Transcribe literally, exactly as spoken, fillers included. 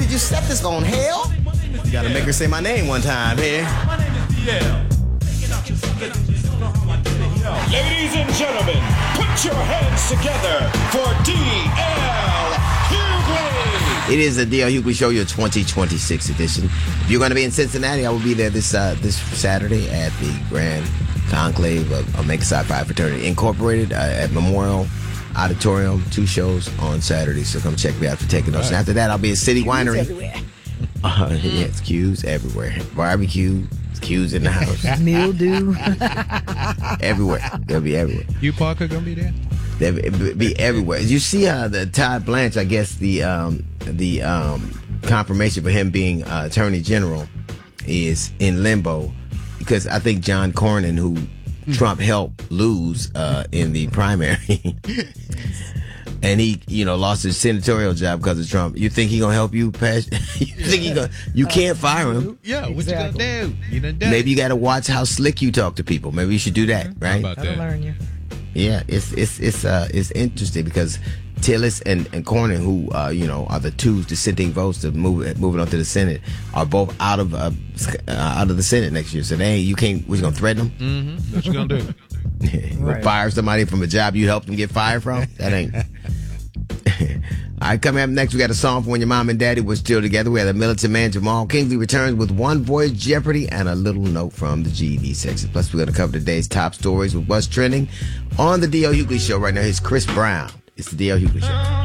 did you set this on, Hale? You gotta make her say my name one time here. My name is D L. Ladies and gentlemen, put your hands together for D L Hughley. It is the D L Hughley Show, your twenty twenty-six edition. If you're going to be in Cincinnati, I will be there this uh, this Saturday at the Grand Conclave of Omega Psi Phi Fraternity Incorporated uh, at Memorial Auditorium. Two shows on Saturday, so come check me out for taking notes. And after that, I'll be at City Winery. Everywhere. Uh, yeah, it's Q's everywhere. Barbecue, it's Q's in the house. Mildew. Everywhere. They'll be everywhere. You, Parker, gonna be there? They'll be everywhere. You see how the Todd Blanche, I guess the um, the um, confirmation for him being uh, Attorney General is in limbo because I think John Cornyn, who Trump helped lose uh, in the primary, and he, you know, lost his senatorial job because of Trump. You think he gonna help you pass? You think he gonna? You can't fire him. Yeah, what Exactly. you gonna do? You done done Maybe it. you got to watch how slick you talk to people. Maybe you should do that, right? How about That'll that? learn you. Yeah, it's it's it's uh it's interesting because Tillis and, and Cornyn, who uh you know are the two dissenting votes to move moving on to the Senate, are both out of uh, uh out of the Senate next year. So they ain't, you can't. We're gonna threaten them. Mm-hmm. What you gonna do? You gonna Right. fire somebody from a job you helped them get fired from? That ain't. All right, coming up next, we got a song from when your mom and daddy were still together. We had a militant man, Jamal Kingsley, returns with One Voice Jeopardy and a little note from the G E D section. Plus, we're going to cover today's top stories with what's trending on the D L Hughley Show right now. Here's Chris Brown. It's the D L Hughley Show.